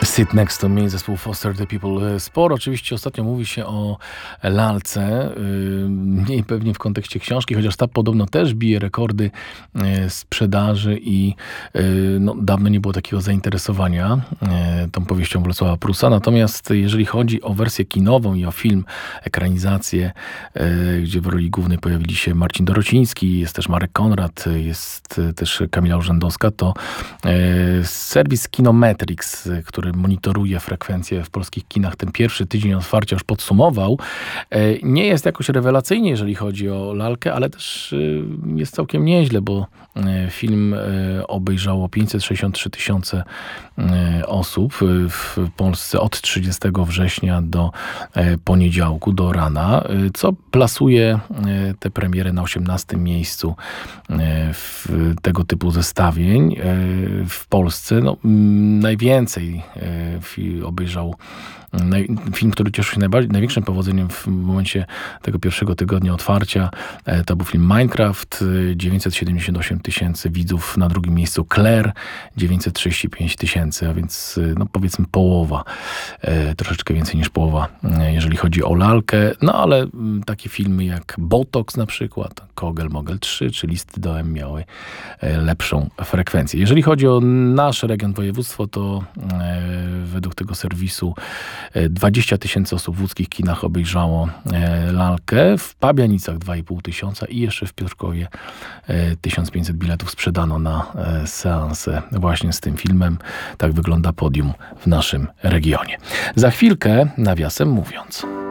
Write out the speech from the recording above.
Sit Next to Me, zespół Foster the People. Sporo oczywiście ostatnio mówi się o lalce, mniej pewnie w kontekście książki, chociaż ta podobno też bije rekordy sprzedaży i dawno nie było takiego zainteresowania tą powieścią Władysława Prusa. Natomiast jeżeli chodzi o wersję kinową i o film, ekranizację, gdzie w roli głównej pojawili się Marcin Dorociński, jest też Marek Konrad, jest też Kamila Urzędowska, to serwis Kinometrix, który monitoruje frekwencję w polskich kinach, ten pierwszy tydzień otwarcia już podsumował. Nie jest jakoś rewelacyjnie, jeżeli chodzi o lalkę, ale też jest całkiem nieźle, bo film obejrzało 563 000 osób w Polsce od 30 września do poniedziałku, do rana, co plasuje tę premierę na 18 miejscu w tego typu zestawień w Polsce. Najwięcej obejrzał film, który cieszył się największym powodzeniem w momencie tego pierwszego tygodnia otwarcia. To był film Minecraft, 978 000 widzów. Na drugim miejscu Claire, 935 000, a więc powiedzmy połowa, troszeczkę więcej niż połowa, jeżeli chodzi o lalkę. Ale takie filmy jak Botox na przykład, Kogel Mogel 3 czy Listy do M miały lepszą frekwencję. Jeżeli chodzi o nasz region, województwo, to według tego serwisu 20 000 osób w łódzkich kinach obejrzało lalkę, w Pabianicach 2500 i jeszcze w Piotrkowie 1500 biletów sprzedano na seansę właśnie z tym filmem. Tak wygląda podium w naszym regionie. Za chwilkę, nawiasem mówiąc.